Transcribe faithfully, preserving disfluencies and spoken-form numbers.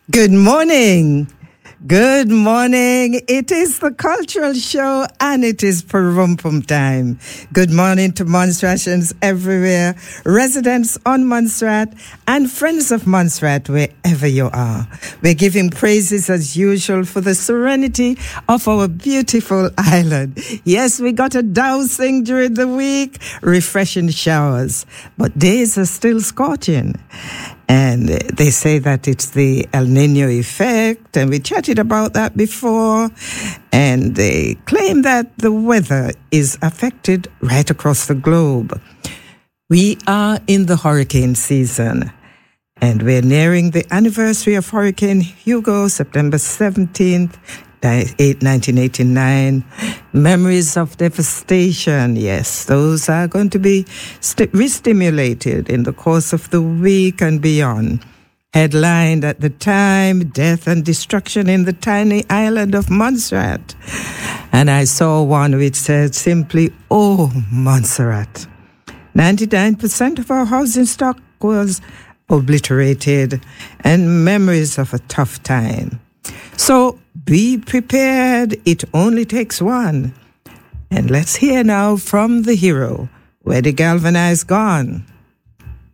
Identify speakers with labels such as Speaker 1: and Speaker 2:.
Speaker 1: Good morning. Good morning. It is the cultural show and it is Perumpum time. Good morning to Montserratians everywhere, residents on Montserrat and friends of Montserrat wherever you are. We're giving praises as usual for the serenity of our beautiful island. Yes, we got a dousing during the week, refreshing showers, but days are still scorching. And they say that it's the El Nino effect, and we chatted about that before. And they claim that the weather is affected right across the globe. We are in the hurricane season, and we're nearing the anniversary of Hurricane Hugo, September seventeenth, nineteen eighty-nine. Memories of devastation, yes, those are going to be st- re-stimulated in the course of the week and beyond. Headlined at the time, death and destruction in the tiny island of Montserrat. And I saw one which said simply, "Oh, Montserrat." ninety-nine percent of our housing stock was obliterated, and memories of a tough time. So be prepared, it only takes one. And let's hear now from the hero, Where the Galvanized Gone.